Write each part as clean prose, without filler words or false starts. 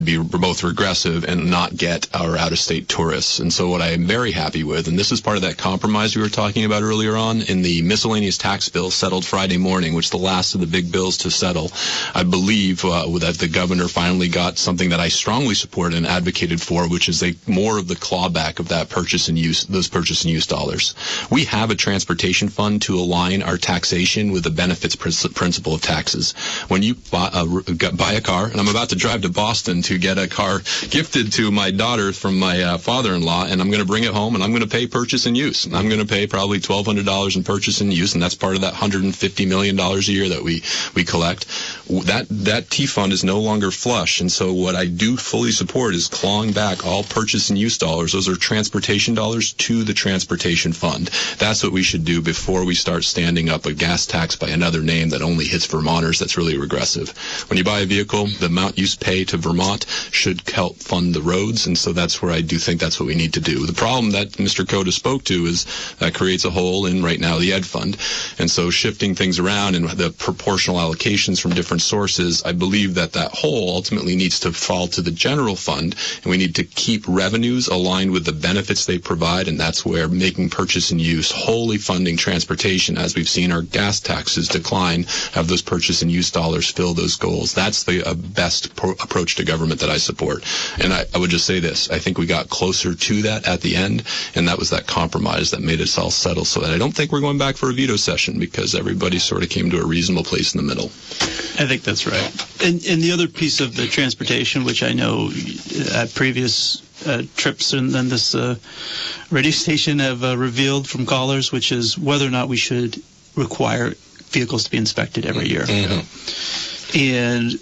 be both regressive and not get our out-of-state tourists. And so what I am very happy with, and this is part of that compromise we were talking about earlier on, in the miscellaneous tax bill settled Friday morning, which is the last of the big bills to settle, I believe that the governor finally got something that I strongly support and advocated for, which is more of the clawback of that those purchase and use dollars. We have a transportation fund to align our taxation with the benefits principle of taxes. When you buy a car, and I'm about to drive to Boston to get a car gifted to my daughter from my father-in-law, and I'm going to bring it home, and I'm going to pay purchase and use. I'm going to pay probably $1,200 in purchase and use, and that's part of that $150 million a year that we collect. That T fund is no longer flush, and so what I do fully support is clawing back all purchase and use dollars. Those are transportation dollars to the transportation fund. That's what we should do before we start standing up a gas tax by another name that only hits Vermonters. That's really regressive. When you buy a vehicle, the amount you pay to Vermont should help fund the roads, and so that's where I do think that's what we need to do. The problem that Mr. Cota spoke to is that creates a hole in right now the Ed Fund, and so shifting things around and the proportional allocations from different sources, I believe that hole ultimately needs to fall to the general fund, and we need to keep revenues aligned with the benefits they provide, and that's where making purchase and use, wholly funding transportation, as we've seen our gas taxes decline, have those purchase and use dollars fill those goals. That's the best approach to government that I support. And I would just say this, I think we got closer to that at the end, and that was that compromise that made us all settle, so that I don't think we're going back for a veto session, because everybody sort of came to a reasonable place in the middle. I think that's right. And the other piece of the transportation, which I know at previous trips and then this radio station have revealed from callers, which is whether or not we should require vehicles to be inspected every year. Mm-hmm. And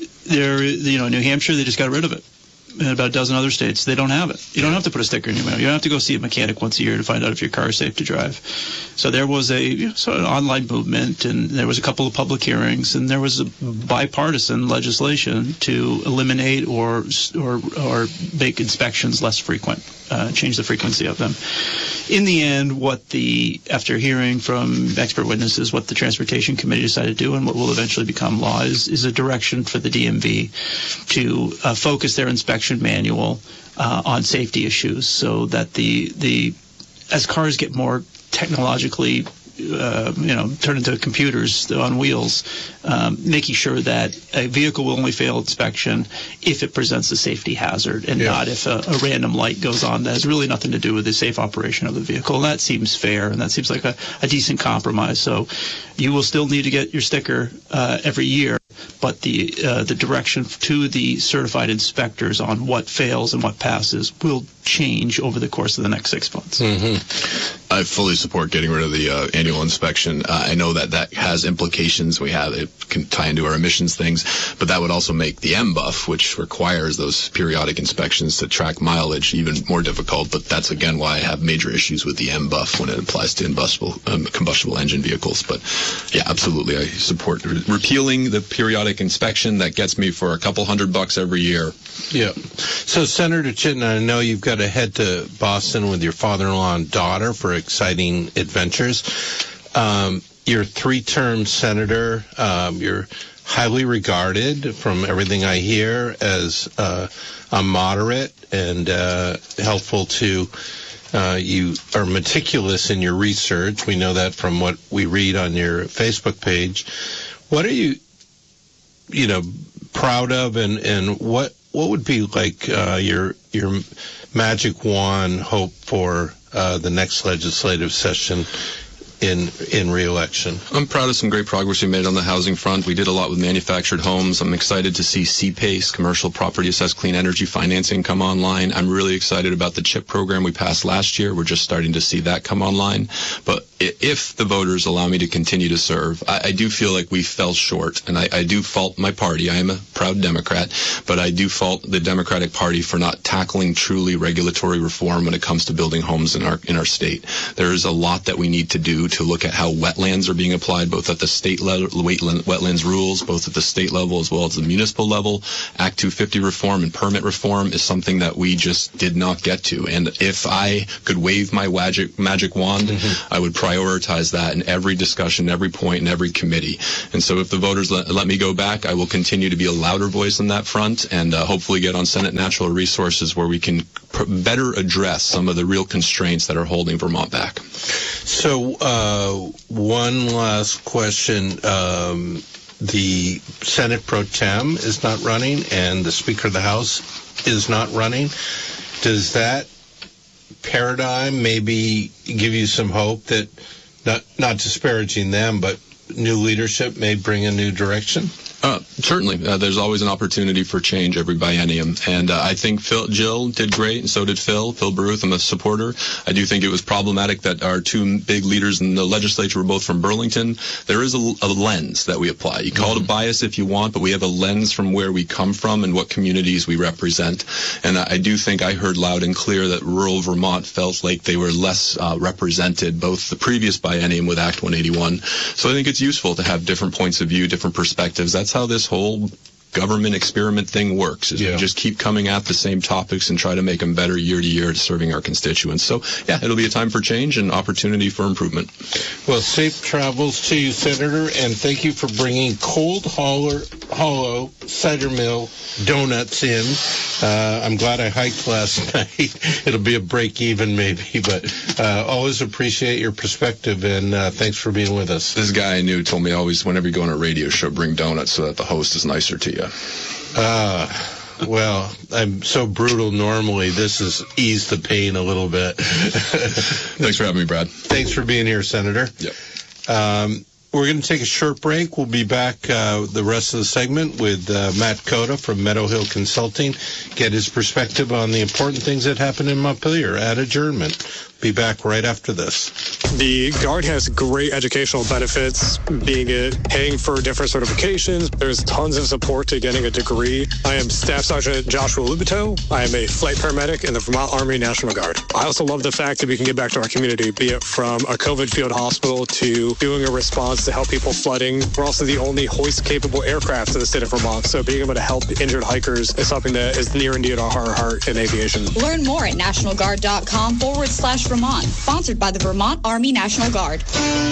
New Hampshire, they just got rid of it. And about a dozen other states, they don't have it. You don't have to put a sticker in your window. You don't have to go see a mechanic once a year to find out if your car is safe to drive. So there was sort of an online movement, and there was a couple of public hearings, and there was a bipartisan legislation to eliminate or make inspections less frequent, change the frequency of them. In the end, after hearing from expert witnesses, what the Transportation Committee decided to do and what will eventually become law is a direction for the DMV to focus their inspection manual on safety issues, so that as cars get more technologically turn into computers on wheels, making sure that a vehicle will only fail inspection if it presents a safety hazard, and not if a random light goes on that has really nothing to do with the safe operation of the vehicle. And that seems fair, and that seems like a decent compromise. So you will still need to get your sticker every year, but the direction to the certified inspectors on what fails and what passes will change over the course of the next 6 months. Mm-hmm. I fully support getting rid of the annual inspection. I know that has implications. It can tie into our emissions things, but that would also make the MBUF, which requires those periodic inspections to track mileage, even more difficult. But that's, again, why I have major issues with the MBUF when it applies to combustible engine vehicles. But, yeah, absolutely, I support repealing the periodic inspection. That gets me for a couple $100 every year. Yeah. So, Senator Chittenden, I know you've got to head to Boston with your father-in-law and daughter for exciting adventures. You're a 3-term senator. You're highly regarded, from everything I hear, as a moderate and helpful to. You are meticulous in your research. We know that from what we read on your Facebook page. What are you proud of, and what would be like your magic wand hope for the next legislative session in re-election? I'm proud of some great progress we made on the housing front. We did a lot with manufactured homes. I'm excited to see CPACE, Commercial Property Assessed Clean Energy Financing, come online. I'm really excited about the CHIP program we passed last year. We're just starting to see that come online. But if the voters allow me to continue to serve, I do feel like we fell short, and I do fault my party. I am a proud Democrat, but I do fault the Democratic Party for not tackling truly regulatory reform when it comes to building homes in our state. There is a lot that we need to do to look at how wetlands are being applied, both at the state level, wetlands rules, both at the state level as well as the municipal level. Act 250 reform and permit reform is something that we just did not get to. And if I could wave my magic wand, I would prioritize that in every discussion, every point, and every committee. And so if the voters let me go back, I will continue to be a louder voice on that front, and hopefully get on Senate Natural Resources where we can better address some of the real constraints that are holding Vermont back. So one last question. The Senate Pro Tem is not running, and the Speaker of the House is not running. Does that paradigm maybe give you some hope that, not disparaging them, but new leadership may bring a new direction? Certainly. There's always an opportunity for change every biennium. And I think Jill did great, and so did Phil Baruth. I'm a supporter. I do think it was problematic that our two big leaders in the legislature were both from Burlington. There is a lens that we apply. You call it a bias if you want, but we have a lens from where we come from and what communities we represent. And I do think I heard loud and clear that rural Vermont felt like they were less represented, both the previous biennium with Act 181. So I think it's useful to have different points of view, different perspectives. That's how this whole government experiment thing works, is we just keep coming at the same topics and try to make them better year to year to serving our constituents. So, yeah, it'll be a time for change and opportunity for improvement. Well, safe travels to you, Senator, and thank you for bringing Cold Hollow Cider Mill donuts in. I'm glad I hiked last night. It'll be a break even maybe, but always appreciate your perspective, and thanks for being with us. This guy I knew told me always, whenever you go on a radio show, bring donuts so that the host is nicer to you. Well, I'm so brutal normally. This has eased the pain a little bit. Thanks for having me, Brad. Thanks for being here, Senator. Yep. We're going to take a short break. We'll be back the rest of the segment with Matt Cota from Meadow Hill Consulting, get his perspective on the important things that happen in Montpelier at adjournment. Be back right after this. The Guard has great educational benefits, being it paying for different certifications. There's tons of support to getting a degree. I am Staff Sergeant Joshua Lubito. I am a flight paramedic in the Vermont Army National Guard. I also love the fact that we can give back to our community, be it from a COVID field hospital to doing a response to help people flooding. We're also the only hoist-capable aircraft in the state of Vermont, so being able to help injured hikers is something that is near and dear to our heart in aviation. Learn more at nationalguard.com/Vermont. Sponsored by the Vermont Army National Guard.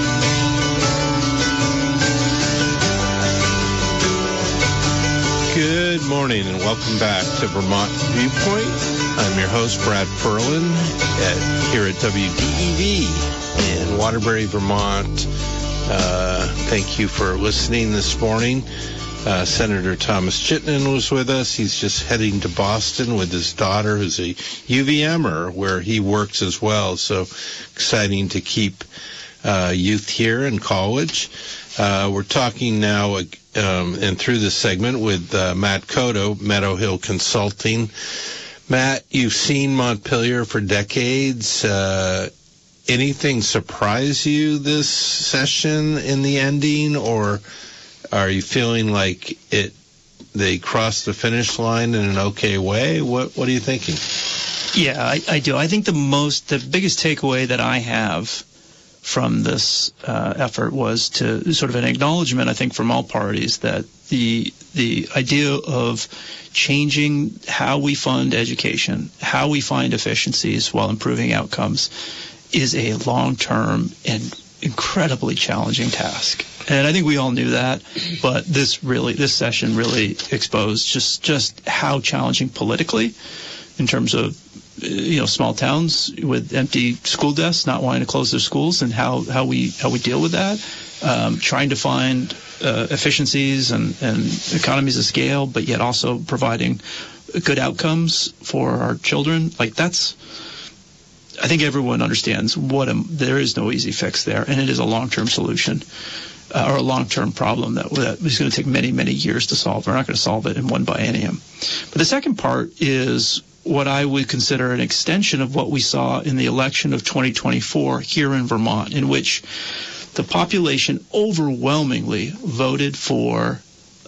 Good morning and welcome back to Vermont Viewpoint. I'm your host, Brad Ferlin, here at WDEV in Waterbury, Vermont. Thank you for listening this morning. Senator Thomas Chittenden was with us. He's just heading to Boston with his daughter, who's a UVMer, where he works as well. So exciting to keep youth here in college. We're talking now and through this segment with Matt Cota, Meadow Hill Consulting. Matt, you've seen Montpelier for decades. Anything surprise you this session in the ending, or are you feeling like they crossed the finish line in an okay way? What are you thinking? Yeah, I do. I think the biggest takeaway that I have from this effort was to sort of an acknowledgement, I think, from all parties that the idea of changing how we fund education, how we find efficiencies while improving outcomes, is a long-term and incredibly challenging task. And I think we all knew that, but this session really exposed just how challenging politically, in terms of small towns with empty school desks, not wanting to close their schools, and how we deal with that, trying to find efficiencies and economies of scale, but yet also providing good outcomes for our children. I think everyone understands there is no easy fix there, and it is a long-term solution. Or a long-term problem that is going to take many, many years to solve. We're not going to solve it in one biennium. But the second part is what I would consider an extension of what we saw in the election of 2024 here in Vermont, in which the population overwhelmingly voted for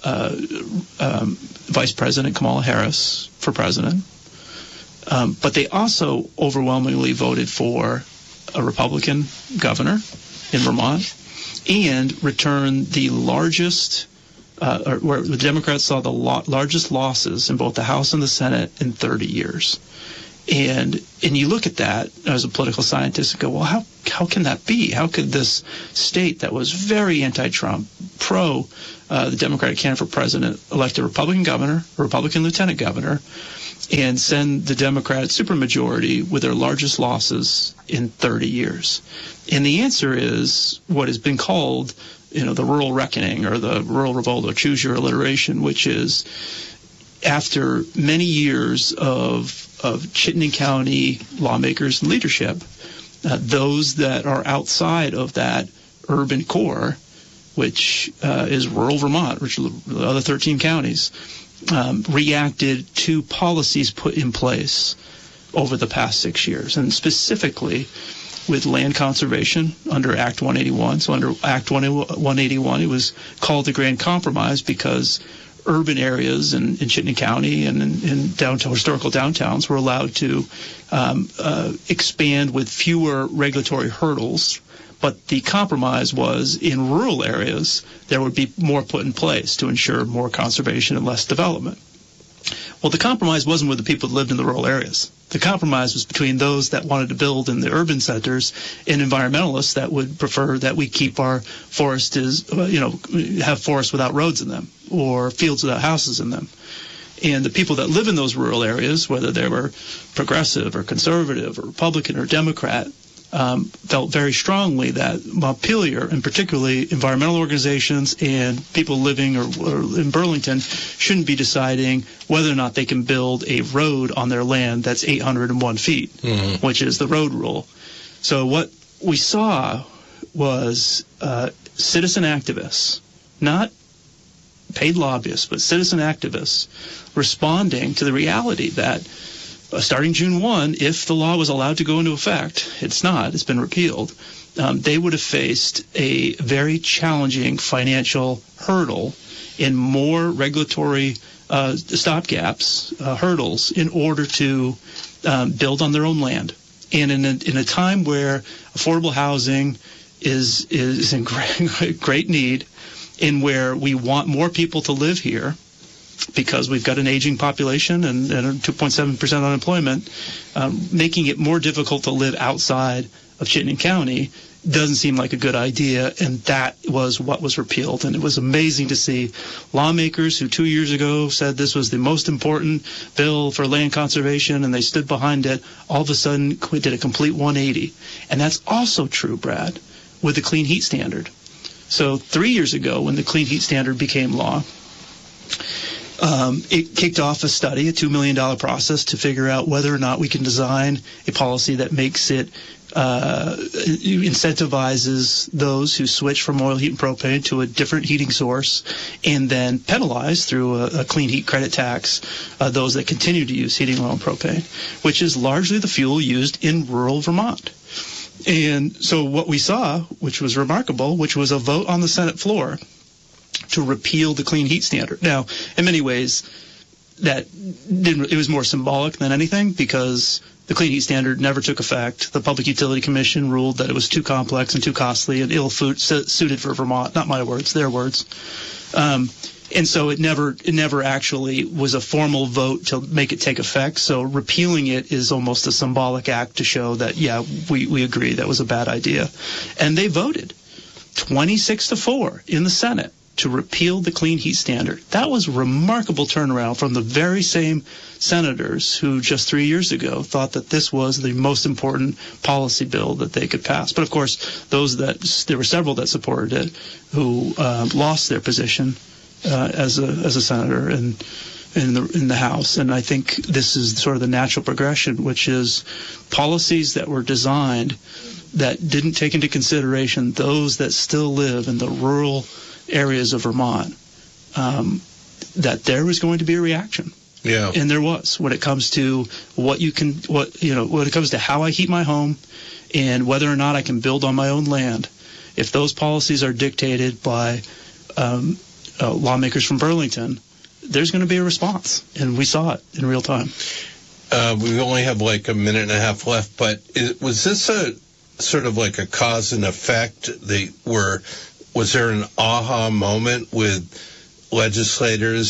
Vice President Kamala Harris for president. But they also overwhelmingly voted for a Republican governor in Vermont, and returned the largest, where the Democrats saw the largest losses in both the House and the Senate in 30 years. And you look at that as a political scientist and go, well, how can that be? How could this state that was very anti-Trump, pro the Democratic candidate for president, elect a Republican governor, a Republican lieutenant governor, and send the Democrat supermajority with their largest losses in 30 years? And the answer is what has been called, the rural reckoning or the rural revolt, or choose your alliteration, which is after many years of Chittenden County lawmakers and leadership, those that are outside of that urban core, which is rural Vermont, which are the other 13 counties, reacted to policies put in place over the past 6 years, and specifically with land conservation under Act 181. So under Act 181, it was called the Grand Compromise because urban areas in Chittenden County and in downtown, historical downtowns were allowed to expand with fewer regulatory hurdles. But the compromise was in rural areas, there would be more put in place to ensure more conservation and less development. Well, the compromise wasn't with the people that lived in the rural areas. The compromise was between those that wanted to build in the urban centers and environmentalists that would prefer that we keep our forests, have forests without roads in them or fields without houses in them. And the people that live in those rural areas, whether they were progressive or conservative or Republican or Democrat, felt very strongly that Montpelier, and particularly environmental organizations and people living or in Burlington, shouldn't be deciding whether or not they can build a road on their land that's 801 feet, which is the road rule. So what we saw was citizen activists, not paid lobbyists, but citizen activists responding to the reality that starting June 1, if the law was allowed to go into effect, it's not, it's been repealed, they would have faced a very challenging financial hurdle and more regulatory stopgaps, hurdles, in order to build on their own land. And in a time where affordable housing is in great need, and where we want more people to live here, because we've got an aging population and 2.7% unemployment, making it more difficult to live outside of Chittenden County doesn't seem like a good idea, and that was what was repealed. And it was amazing to see lawmakers who 2 years ago said this was the most important bill for land conservation, and they stood behind it, all of a sudden did a complete 180. And that's also true, Brad, with the Clean Heat Standard. So 3 years ago, when the Clean Heat Standard became law, it kicked off a study, a $2 million process, to figure out whether or not we can design a policy that makes it incentivizes those who switch from oil, heat, and propane to a different heating source, and then penalize through a clean heat credit tax those that continue to use heating oil and propane, which is largely the fuel used in rural Vermont. And so what we saw, which was remarkable, which was a vote on the Senate floor to repeal the Clean Heat Standard. Now, in many ways, it was more symbolic than anything, because the Clean Heat Standard never took effect. The Public Utility Commission ruled that it was too complex and too costly and ill-suited for Vermont. Not my words, their words. And so it never actually was a formal vote to make it take effect. So repealing it is almost a symbolic act to show that, yeah, we agree that was a bad idea. And they voted 26-4 in the Senate to repeal the Clean Heat Standard. That was a remarkable turnaround from the very same senators who just 3 years ago thought that this was the most important policy bill that they could pass. But of course, there were several that supported it who lost their position as a senator in the House. And I think this is sort of the natural progression, which is policies that were designed that didn't take into consideration those that still live in the rural areas of Vermont, that there was going to be a reaction. Yeah. And there was, when it comes to when it comes to how I heat my home and whether or not I can build on my own land. If those policies are dictated by lawmakers from Burlington, there's going to be a response. And we saw it in real time. We only have like a minute and a half left, but was this a sort of like a cause and effect? Was there an aha moment with legislators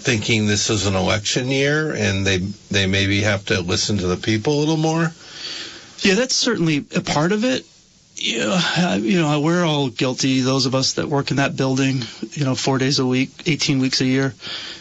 thinking this is an election year and they maybe have to listen to the people a little more? Yeah, that's certainly a part of it. We're all guilty, those of us that work in that building, 4 days a week, 18 weeks a year,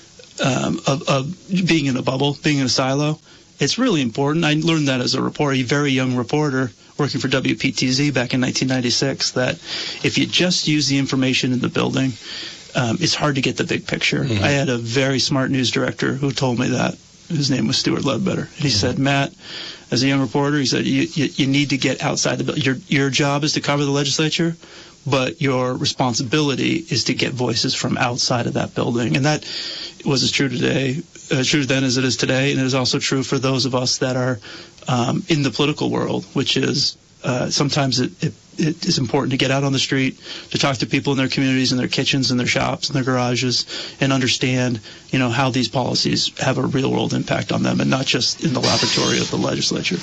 of being in a bubble, being in a silo. It's really important. I learned that as a reporter, a very young reporter working for WPTZ back in 1996, that if you just use the information in the building, it's hard to get the big picture. Mm-hmm. I had a very smart news director who told me that. His name was Stuart Ledbetter. And he said, Matt, as a young reporter, he said, you need to get outside the building. Your job is to cover the legislature, but your responsibility is to get voices from outside of that building. And that was as true true then as it is today, and it is also true for those of us that are in the political world, which is sometimes it is important to get out on the street, to talk to people in their communities, in their kitchens, in their shops, in their garages, and understand, how these policies have a real-world impact on them, and not just in the laboratory of the legislature.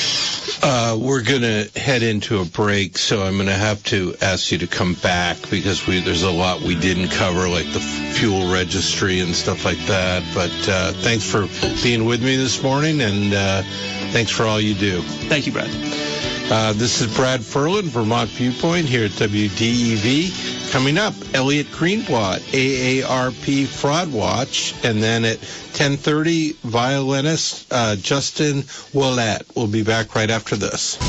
We're going to head into a break, so I'm going to have to ask you to come back because there's a lot we didn't cover, like the fuel registry and stuff like that. But thanks for being with me this morning, and thanks for all you do. Thank you, Brad. This is Brad Ferland, Vermont Viewpoint here at WDEV. Coming up, Elliot Greenblatt, AARP Fraud Watch, and then at 10:30, violinist Justin Ouellette. We'll be back right after this.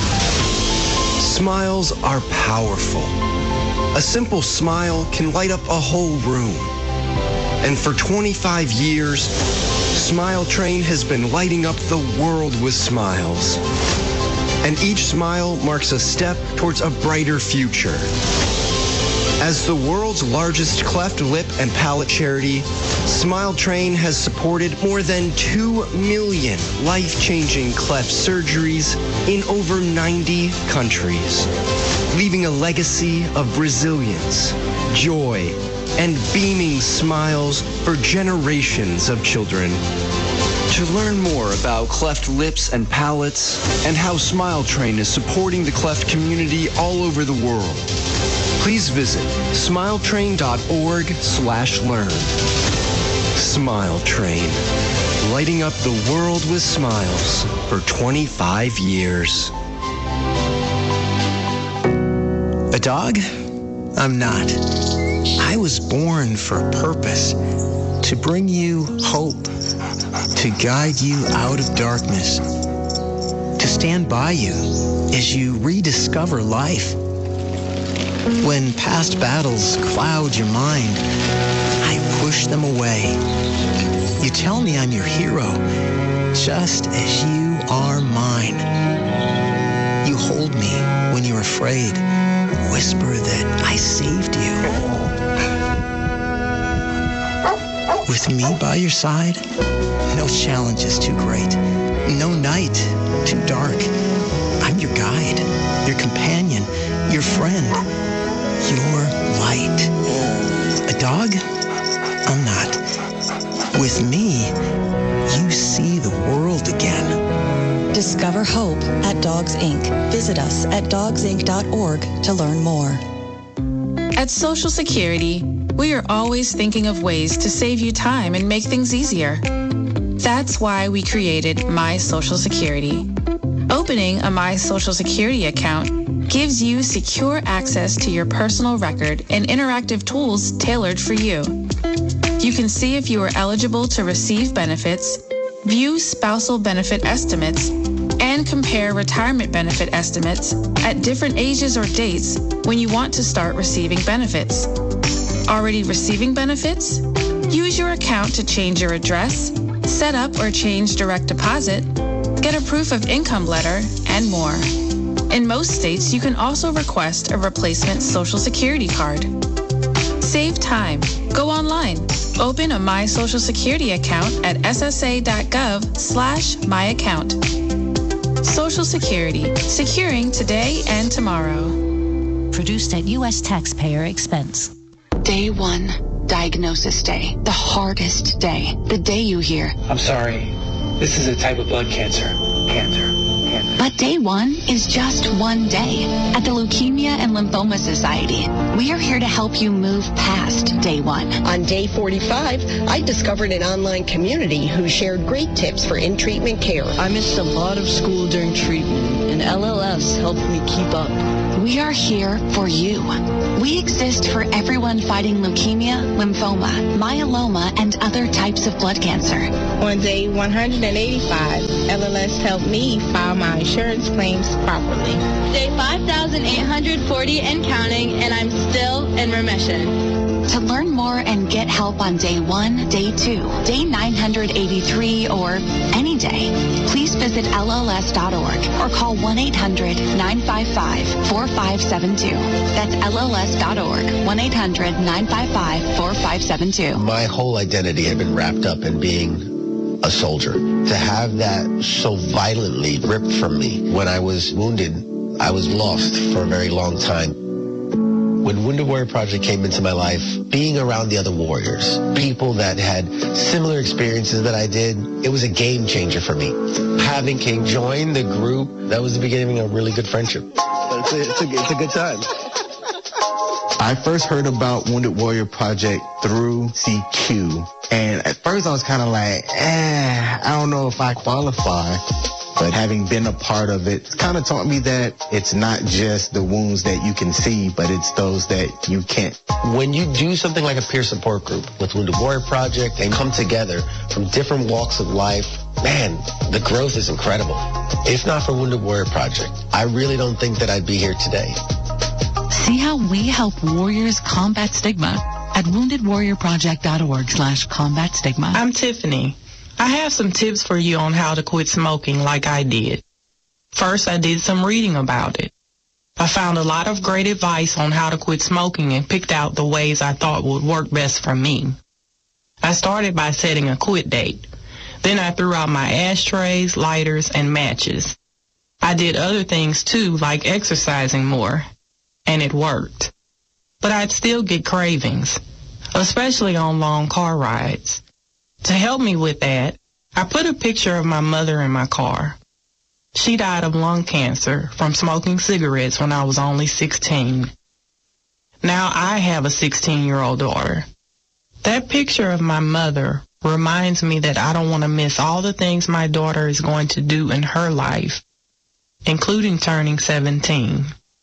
Smiles are powerful. A simple smile can light up a whole room. And for 25 years, Smile Train has been lighting up the world with smiles. And each smile marks a step towards a brighter future. As the world's largest cleft lip and palate charity, Smile Train has supported more than 2 million life-changing cleft surgeries in over 90 countries, leaving a legacy of resilience, joy, and beaming smiles for generations of children. To learn more about cleft lips and palates and how Smile Train is supporting the cleft community all over the world, please visit smiletrain.org/learn. Smile Train, lighting up the world with smiles for 25 years. A dog? I'm not. I was born for a purpose, to bring you hope, to guide you out of darkness, to stand by you as you rediscover life. When past battles cloud your mind, I push them away. You tell me I'm your hero, just as you are mine. You hold me when you're afraid, whisper that I saved you. With me by your side, no challenge is too great, no night too dark. I'm your guide, your companion, your friend, your light. A dog? I'm not. With me, you see the world again. Discover hope at Dogs Inc. Visit us at dogsinc.org to learn more. At Social Security, we are always thinking of ways to save you time and make things easier. That's why we created My Social Security. Opening a My Social Security account gives you secure access to your personal record and interactive tools tailored for you. You can see if you are eligible to receive benefits, view spousal benefit estimates, and compare retirement benefit estimates at different ages or dates when you want to start receiving benefits. Already receiving benefits? Use your account to change your address, set up or change direct deposit, get a proof of income letter, and more. In most states, you can also request a replacement Social Security card. Save time. Go online. Open a My Social Security account at ssa.gov/myaccount. Social Security, securing today and tomorrow. Produced at U.S. taxpayer expense. Day 1, diagnosis day. The hardest day. The day you hear, I'm sorry, this is a type of blood cancer. Cancer. But But day one is just one day. At the Leukemia and Lymphoma Society, we are here to help you move past day one. On day 45, I discovered an online community who shared great tips for in-treatment care. I missed a lot of school during treatment, and LLS helped me keep up. We are here for you. We exist for everyone fighting leukemia, lymphoma, myeloma, and other types of blood cancer. On day 185, LLS helped me file my insurance claims properly. Day 5,840 and counting, and I'm still in remission. To learn more and get help on day 1, day 2, day 983, or any day, please visit LLS.org or call 1-800-955-4572. That's LLS.org, 1-800-955-4572. My whole identity had been wrapped up in being a soldier. To have that so violently ripped from me when I was wounded, I was lost for a very long time. When Wounded Warrior Project came into my life, being around the other warriors, people that had similar experiences that I did, it was a game changer for me. Having King join the group, that was the beginning of a really good friendship. It's a good time. I first heard about Wounded Warrior Project through CQ. And at first I was kind of like, I don't know if I qualify. But having been a part of it, it's kind of taught me that it's not just the wounds that you can see, but it's those that you can't. When you do something like a peer support group with Wounded Warrior Project and come together from different walks of life, man, the growth is incredible. If not for Wounded Warrior Project, I really don't think that I'd be here today. See how we help warriors combat stigma at woundedwarriorproject.org/combat stigma. I'm Tiffany. I have some tips for you on how to quit smoking like I did. First, I did some reading about it. I found a lot of great advice on how to quit smoking and picked out the ways I thought would work best for me. I started by setting a quit date. Then I threw out my ashtrays, lighters, and matches. I did other things too, like exercising more, and it worked. But I'd still get cravings, especially on long car rides. To help me with that, I put a picture of my mother in my car. She died of lung cancer from smoking cigarettes when I was only 16. Now I have a 16-year-old daughter. That picture of my mother reminds me that I don't want to miss all the things my daughter is going to do in her life, including turning 17.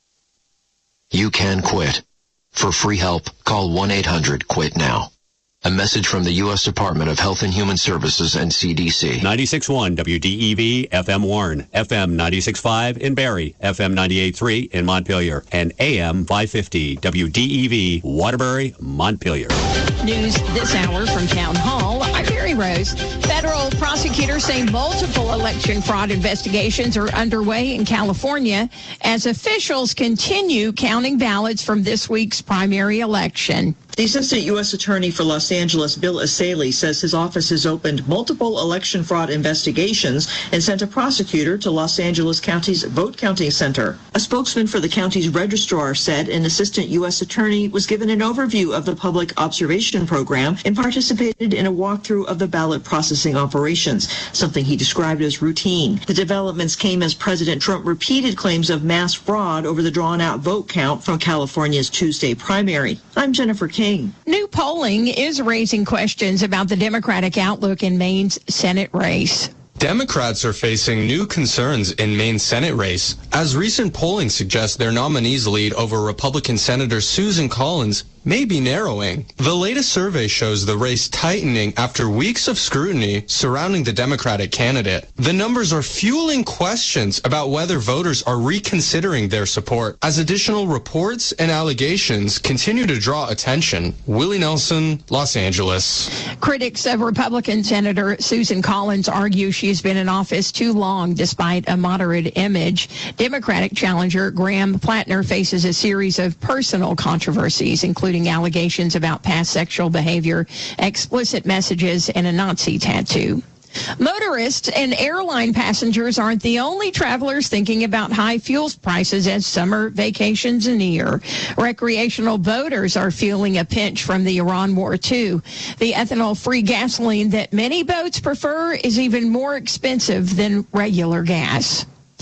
You can quit. For free help, call 1-800-QUIT-NOW. A message from the U.S. Department of Health and Human Services and CDC. 96.1 WDEV, FM Warren, FM 96.5 in Barrie, FM 98.3 in Montpelier, and AM 550 WDEV, Waterbury, Montpelier. News this hour from Town Hall. I'm Mary Rose. Federal prosecutors say multiple election fraud investigations are underway in California as officials continue counting ballots from this week's primary election. The Assistant U.S. Attorney for Los Angeles, Bill Asaley, says his office has opened multiple election fraud investigations and sent a prosecutor to Los Angeles County's vote counting center. A spokesman for the county's registrar said an Assistant U.S. Attorney was given an overview of the public observation program and participated in a walkthrough of the ballot processing operations, something he described as routine. The developments came as President Trump repeated claims of mass fraud over the drawn-out vote count from California's Tuesday primary. I'm Jennifer King. New polling is raising questions about the Democratic outlook in Maine's Senate race. Democrats are facing new concerns in Maine's Senate race, as recent polling suggests their nominee's lead over Republican Senator Susan Collins may be narrowing. The latest survey shows the race tightening after weeks of scrutiny surrounding the Democratic candidate. The numbers are fueling questions about whether voters are reconsidering their support as additional reports and allegations continue to draw attention. Willie Nelson, Los Angeles. Critics of Republican Senator Susan Collins argue she's been in office too long despite a moderate image. Democratic challenger Graham Plattner faces a series of personal controversies, including allegations about past sexual behavior, explicit messages, and a Nazi tattoo. Motorists and airline passengers aren't the only travelers thinking about high fuel prices as summer vacations near. Recreational boaters are feeling a pinch from the Iran war, too. The ethanol-free gasoline that many boats prefer is even more expensive than regular gas.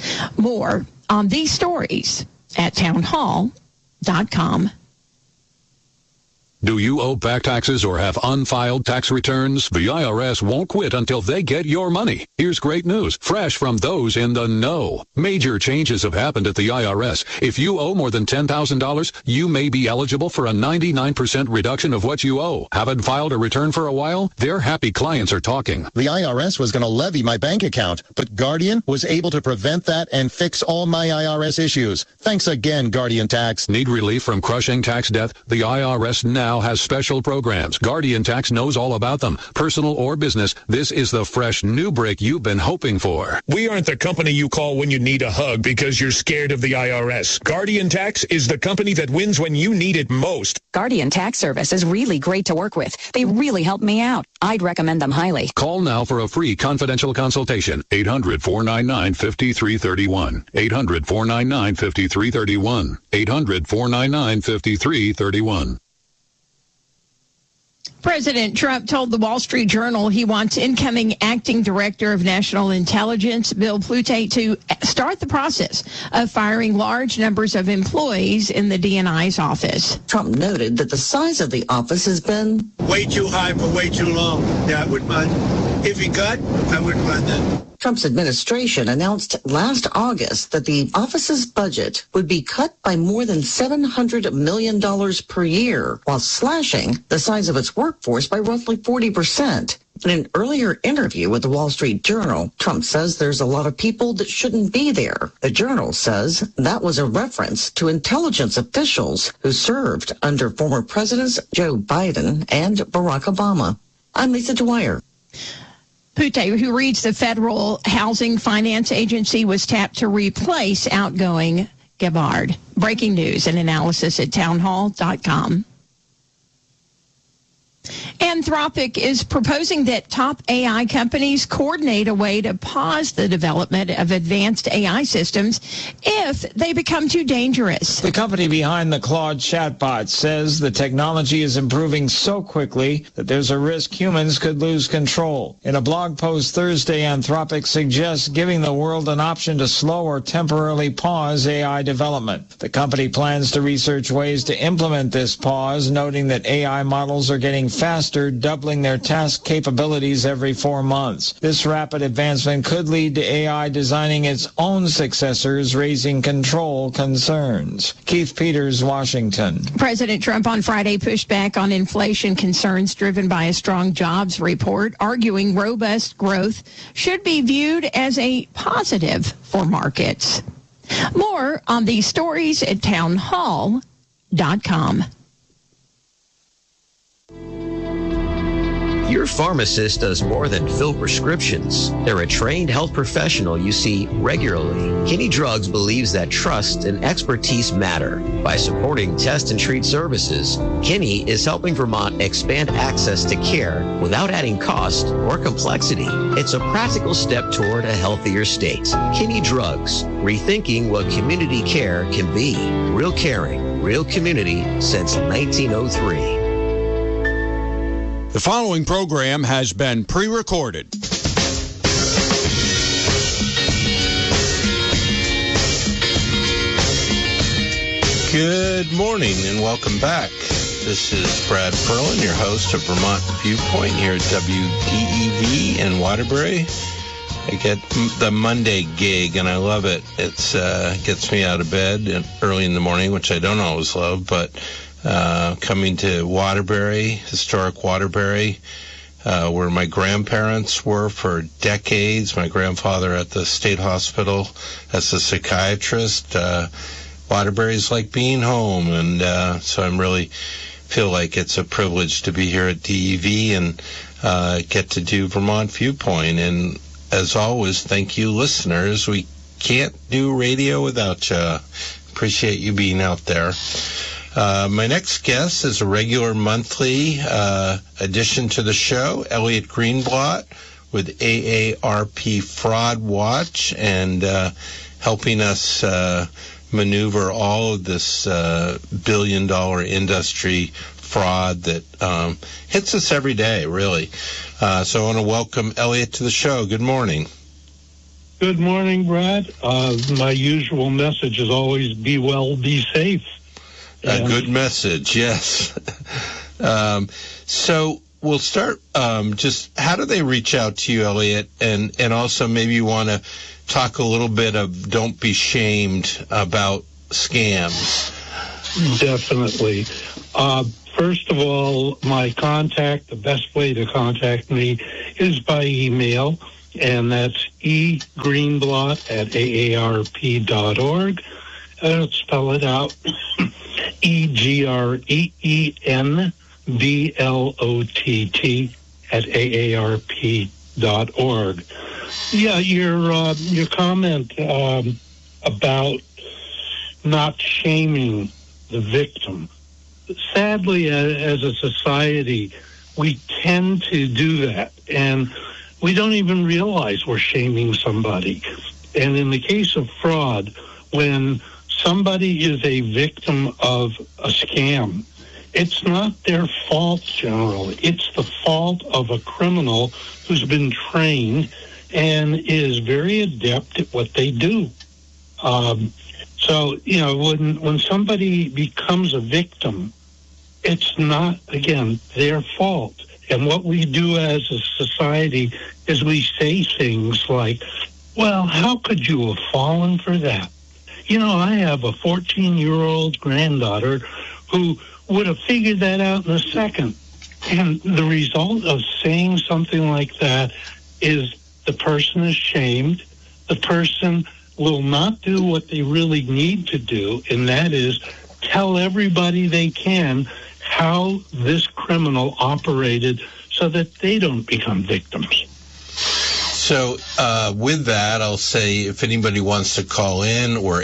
More on these stories at townhall.com. Do you owe back taxes or have unfiled tax returns? The IRS won't quit until they get your money. Here's great news, fresh from those in the know. Major changes have happened at the IRS. If you owe more than $10,000, you may be eligible for a 99% reduction of what you owe. Haven't filed a return for a while? Their happy clients are talking. The IRS was going to levy my bank account, but Guardian was able to prevent that and fix all my IRS issues. Thanks again, Guardian Tax. Need relief from crushing tax debt? The IRS now has special programs. Guardian Tax knows all about them. Personal or business, this is the fresh new break you've been hoping for. We aren't the company you call when you need a hug because you're scared of the IRS. Guardian Tax is the company that wins when you need it most. Guardian Tax Service is really great to work with. They really helped me out. I'd recommend them highly. Call now for a free confidential consultation. 800-499-5331. 800-499-5331. 800-499-5331. President Trump told the Wall Street Journal he wants incoming acting director of national intelligence, Bill Plute, to start the process of firing large numbers of employees in the DNI's office. Trump noted that the size of the office has been way too high for way too long. Yeah, I wouldn't mind. If he cut, I wouldn't mind that. Trump's administration announced last August that the office's budget would be cut by more than $700 million per year, while slashing the size of its workforce by roughly 40%. In an earlier interview with the Wall Street Journal, Trump says there's a lot of people that shouldn't be there. The Journal says that was a reference to intelligence officials who served under former presidents Joe Biden and Barack Obama. I'm Lisa Dwyer. Plute, who reads the Federal Housing Finance Agency, was tapped to replace outgoing Gabbard. Breaking news and analysis at townhall.com. Anthropic is proposing that top AI companies coordinate a way to pause the development of advanced AI systems if they become too dangerous. The company behind the Claude chatbot says the technology is improving so quickly that there's a risk humans could lose control. In a blog post Thursday, Anthropic suggests giving the world an option to slow or temporarily pause AI development. The company plans to research ways to implement this pause, noting that AI models are getting faster, doubling their task capabilities every 4 months. This rapid advancement could lead to AI designing its own successors, raising control concerns. Keith Peters, Washington. President Trump on Friday pushed back on inflation concerns driven by a strong jobs report, arguing robust growth should be viewed as a positive for markets. More on these stories at townhall.com. Your pharmacist does more than fill prescriptions. They're a trained health professional you see regularly. Kinney Drugs believes that trust and expertise matter. By supporting test and treat services, Kinney is helping Vermont expand access to care without adding cost or complexity. It's a practical step toward a healthier state. Kinney Drugs, rethinking what community care can be. Real caring, real community since 1903. The following program has been pre-recorded. Good morning and welcome back. This is Brad Perlin, your host of Vermont Viewpoint here at WDEV in Waterbury. I get the Monday gig and I love it. It's gets me out of bed early in the morning, which I don't always love, but coming to Waterbury, historic Waterbury, where my grandparents were for decades. My grandfather at the state hospital as a psychiatrist. Waterbury's like being home, and so I'm really feel like it's a privilege to be here at DEV and get to do Vermont Viewpoint. And as always, thank you, listeners. We can't do radio without you. Appreciate you being out there. My next guest is a regular monthly addition to the show, Elliot Greenblatt with AARP Fraud Watch, and helping us maneuver all of this billion-dollar industry fraud that hits us every day, really. So I want to welcome Elliot to the show. Good morning. Good morning, Brad. My usual message is always be well, be safe. A good message, yes. So we'll start, just how do they reach out to you, Elliot? And also maybe you want to talk a little bit of don't be shamed about scams. Definitely. First of all, the best way to contact me is by email, and that's egreenblot@aarp.org. I'll spell it out. EGREENBLOTT@aarp.org. Yeah, your comment about not shaming the victim. Sadly, as a society, we tend to do that, and we don't even realize we're shaming somebody. And in the case of fraud, when somebody is a victim of a scam, it's not their fault generally. It's the fault of a criminal who's been trained and is very adept at what they do. So, when somebody becomes a victim, it's not, again, their fault. And what we do as a society is we say things like, well, how could you have fallen for that? I have a 14-year-old granddaughter who would have figured that out in a second. And the result of saying something like that is the person is shamed. The person will not do what they really need to do, and that is tell everybody they can how this criminal operated so that they don't become victims. So with that, I'll say if anybody wants to call in, we're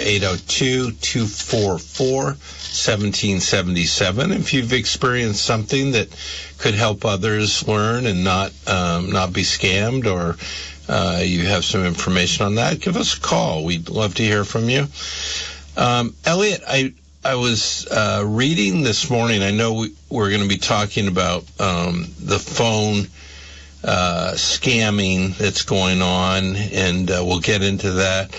802-244-1777. If you've experienced something that could help others learn and not be scammed, or you have some information on that, give us a call. We'd love to hear from you. Elliot, I was reading this morning. I know we're going to be talking about the phone scamming that's going on, and we'll get into that.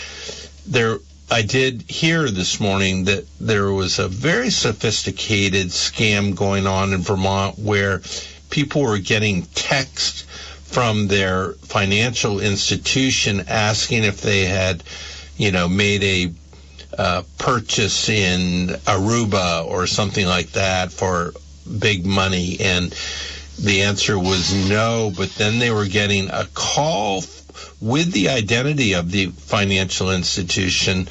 I did hear this morning that there was a very sophisticated scam going on in Vermont where people were getting text from their financial institution asking if they had, made a purchase in Aruba or something like that for big money, and the answer was no. But then they were getting a call with the identity of the financial institution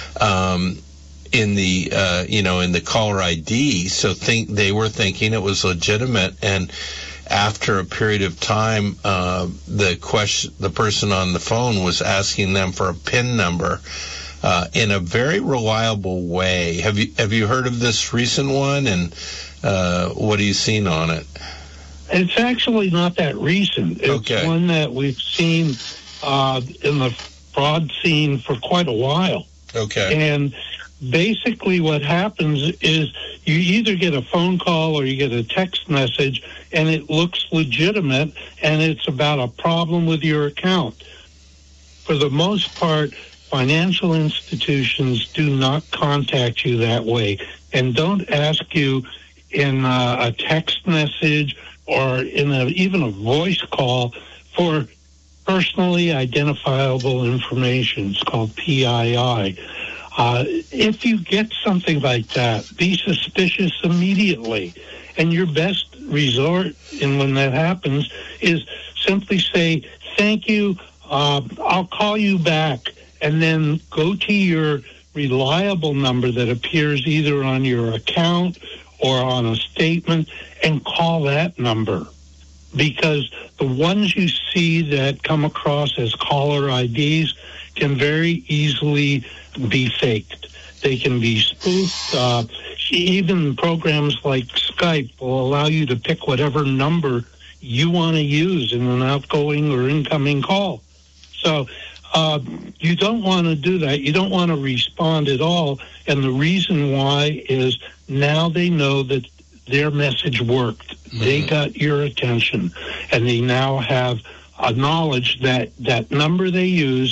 in the in the caller ID. So they were thinking it was legitimate, and after a period of time, the person on the phone was asking them for a PIN number in a very reliable way. Have you heard of this recent one, and what have you seen on it? It's actually not that recent. It's one that we've seen in the fraud scene for quite a while. Okay. And basically what happens is you either get a phone call or you get a text message, and it looks legitimate, and it's about a problem with your account. For the most part, financial institutions do not contact you that way, and don't ask you in a text message or in even a voice call for personally identifiable information. It's called PII. If you get something like that, be suspicious immediately. And your best resort when that happens is simply say, thank you, I'll call you back, and then go to your reliable number that appears either on your account or on a statement and call that number. Because the ones you see that come across as caller IDs can very easily be faked. They can be spoofed. Even programs like Skype will allow you to pick whatever number you want to use in an outgoing or incoming call. So you don't want to do that. You don't want to respond at all. And the reason why is now they know that their message worked. Mm-hmm. They got your attention, and they now have a knowledge that that number they used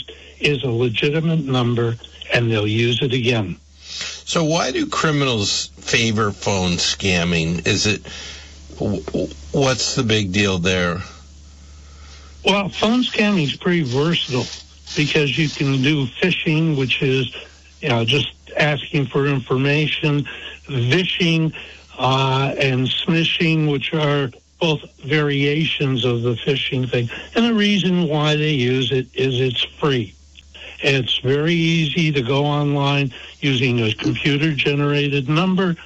is a legitimate number, and they'll use it again. So why do criminals favor phone scamming? What's the big deal there? Well, phone scamming is pretty versatile because you can do phishing, which is, just asking for information, vishing, and smishing, which are both variations of the phishing thing. And the reason why they use it is it's free. It's very easy to go online using a computer-generated number,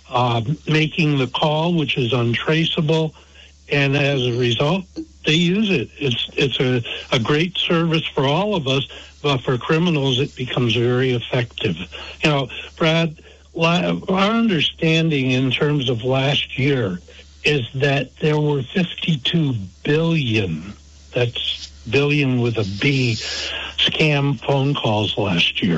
making the call, which is untraceable, and as a result, they use it. It's a great service for all of us, but for criminals, it becomes very effective. Brad, our understanding in terms of last year is that there were 52 billion, that's billion with a B, scam phone calls last year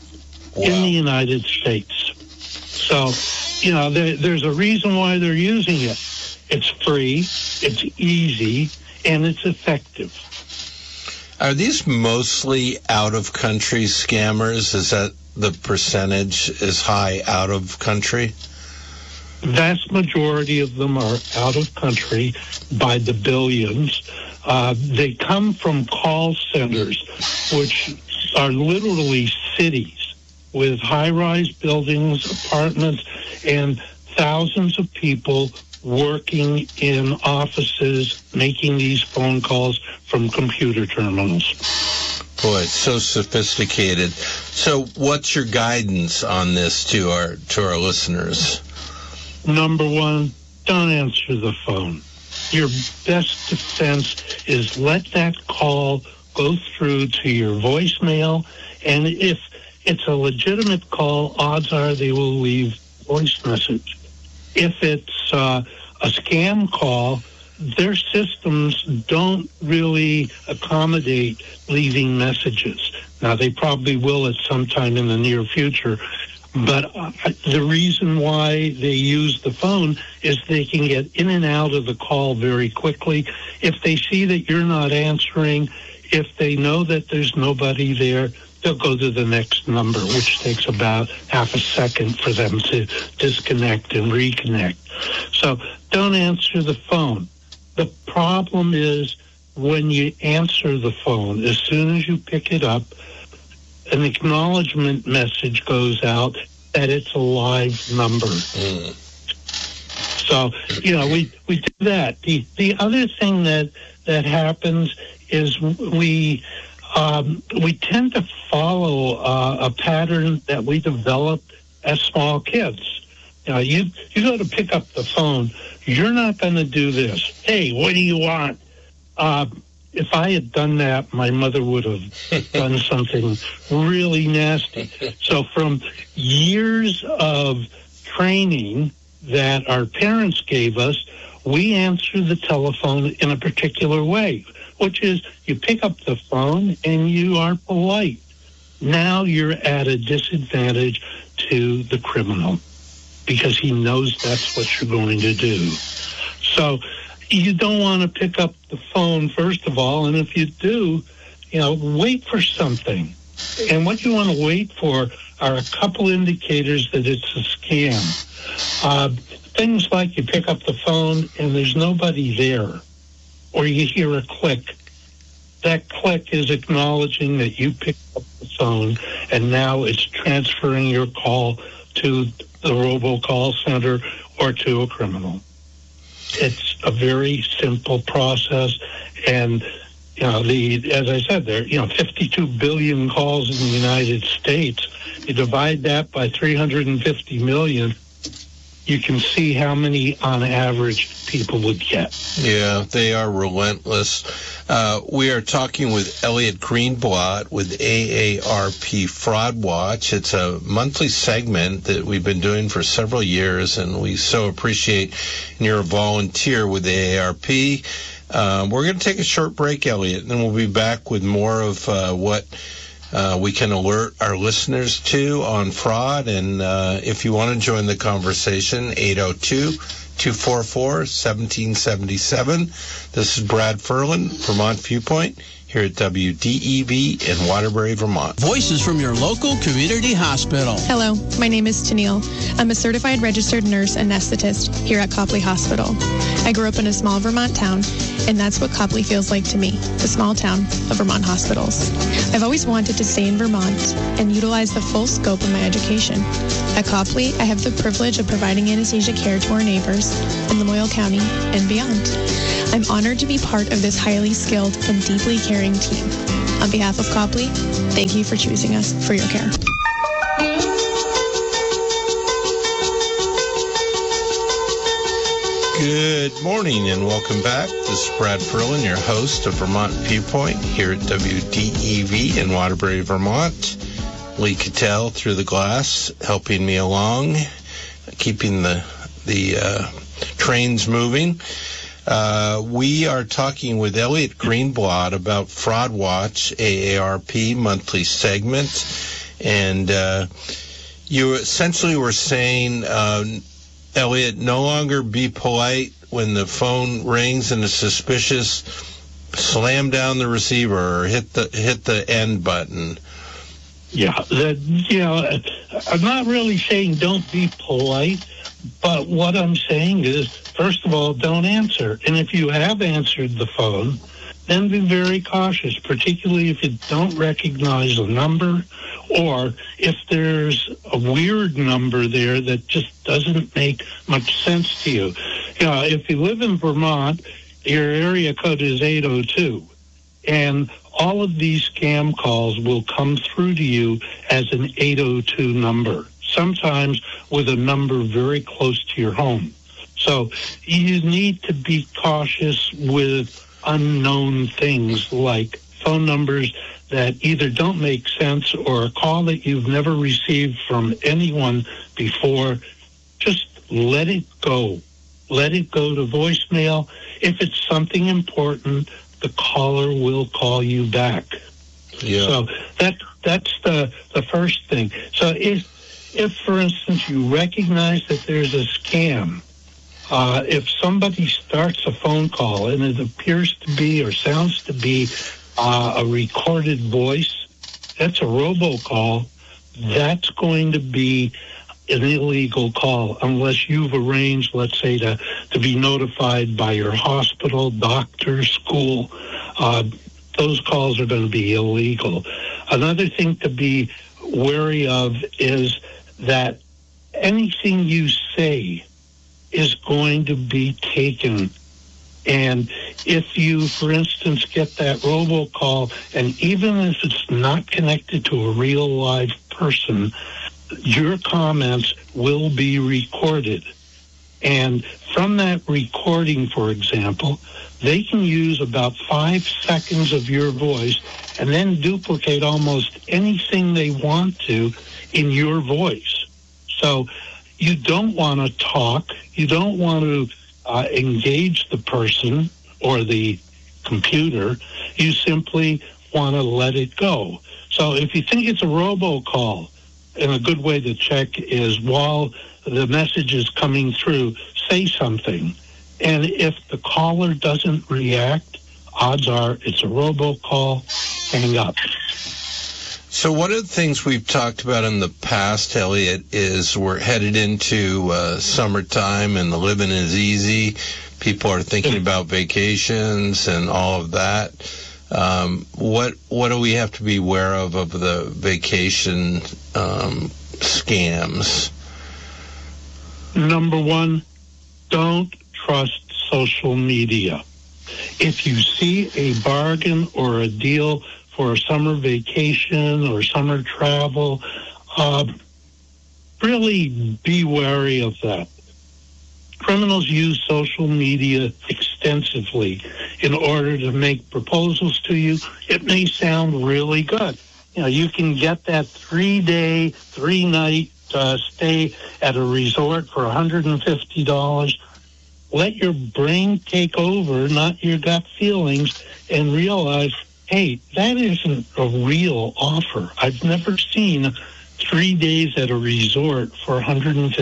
in the United States. So, there's a reason why they're using it. It's free, it's easy, and it's effective. Are these mostly out-of-country scammers? Is that the percentage is high out of country? Vast majority of them are out of country by the billions. They come from call centers, which are literally cities with high-rise buildings, apartments, and thousands of people working in offices making these phone calls from computer terminals. Boy, it's so sophisticated. So what's your guidance on this to our listeners? Number one, don't answer the phone. Your best defense is let that call go through to your voicemail, and if it's a legitimate call, odds are they will leave voice message. If it's a scam call, their systems don't really accommodate leaving messages. Now, they probably will at some time in the near future, but the reason why they use the phone is they can get in and out of the call very quickly. If they see that you're not answering, if they know that there's nobody there, they'll go to the next number, which takes about half a second for them to disconnect and reconnect. So don't answer the phone. The problem is when you answer the phone, as soon as you pick it up, an acknowledgement message goes out that it's a live number. So, we do that. The other thing that happens is we tend to follow a pattern that we developed as small kids. You go to pick up the phone, you're not going to do this. Hey, what do you want? If I had done that, my mother would have done something really nasty. So from years of training that our parents gave us, we answer the telephone in a particular way, which is you pick up the phone and you are polite. Now you're at a disadvantage to the criminal because he knows that's what you're going to do. So you don't want to pick up the phone, first of all, and if you do, wait for something. And what you want to wait for are a couple indicators that it's a scam. Things like you pick up the phone and there's nobody there, or you hear a click. That click is acknowledging that you picked up the phone, and now it's transferring your call to the robocall center or to a criminal. It's a very simple process, and as I said, there 52 billion calls in the United States. You divide that by 350 million, you can see how many on average people would get. Yeah, they are relentless. We are talking with Elliot Greenblatt with AARP Fraud Watch. It's a monthly segment that we've been doing for several years, and we so appreciate you're a volunteer with AARP. We're going to take a short break, Elliot, and then we'll be back with more of what we can alert our listeners to on fraud. And if you want to join the conversation, 802-244-1777. This is Brad Ferland, Vermont Viewpoint, here here at WDEV in Waterbury, Vermont. Voices from your local community hospital. Hello, my name is Tennille. I'm a certified registered nurse anesthetist here at Copley Hospital. I grew up in a small Vermont town, and that's what Copley feels like to me, the small town of Vermont hospitals. I've always wanted to stay in Vermont and utilize the full scope of my education. At Copley, I have the privilege of providing anesthesia care to our neighbors in Lamoille County and beyond. I'm honored to be part of this highly skilled and deeply caring team. On behalf of Copley, thank you for choosing us for your care. Good morning and welcome back. This is Brad Ferlin, your host of Vermont Viewpoint here at WDEV in Waterbury, Vermont. Lee Cattell through the glass helping me along, keeping the trains moving. We are talking with Elliot Greenblatt about Fraud Watch, AARP monthly segment. And you essentially were saying, Elliot, no longer be polite when the phone rings and it's suspicious. Slam down the receiver or hit the end button. Yeah, I'm not really saying don't be polite, but what I'm saying is, first of all, don't answer. And if you have answered the phone, then be very cautious, particularly if you don't recognize a number or if there's a weird number there that just doesn't make much sense to you. You know, if you live in Vermont, your area code is 802, and all of these scam calls will come through to you as an 802 number, sometimes with a number very close to your home. So you need to be cautious with unknown things like phone numbers that either don't make sense or a call that you've never received from anyone before. Just let it go. Let it go to voicemail. If it's something important, the caller will call you back. Yeah. So that's the first thing. So if for instance you recognize that there's a scam, if somebody starts a phone call and it appears to be or sounds to be a recorded voice, that's a robocall. That's going to be an illegal call unless you've arranged, let's say, to be notified by your hospital, doctor, school. Those calls are going to be illegal. Another thing to be wary of is that anything you say is going to be taken. And if you, for instance, get that robocall, and even if it's not connected to a real live person, your comments will be recorded. And from that recording, for example, they can use about 5 seconds of your voice and then duplicate almost anything they want to in your voice. So you don't want to talk. You don't want to engage the person or the computer. You simply want to let it go. So if you think it's a robocall, and a good way to check is while the message is coming through, say something. And if the caller doesn't react, odds are it's a robocall. Hang up. So one of the things we've talked about in the past, Elliot, is we're headed into summertime and the living is easy. People are thinking about vacations and all of that. What do we have to be aware of the vacation scams? Number one, don't trust social media. If you see a bargain or a deal for a summer vacation or summer travel, really be wary of that. Criminals use social media extensively in order to make proposals to you. It may sound really good. You know, you can get that 3-day, 3-night stay at a resort for $150. Let your brain take over, not your gut feelings, and realize, hey, that isn't a real offer. I've never seen 3 days at a resort for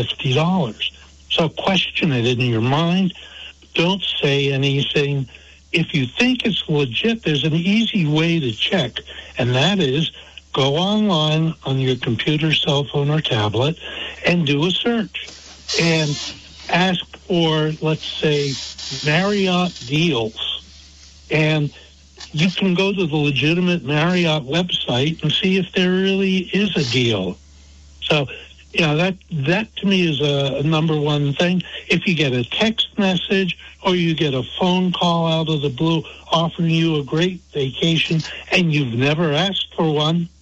$150. So question it in your mind. Don't say anything. if you think it's legit, there's an easy way to check, and that is go online on your computer, cell phone, or tablet and do a search and ask for, let's say, Marriott deals. And you can go to the legitimate Marriott website and see if there really is a deal. So, that to me is a number one thing. If you get a text message or you get a phone call out of the blue offering you a great vacation and you've never asked for one,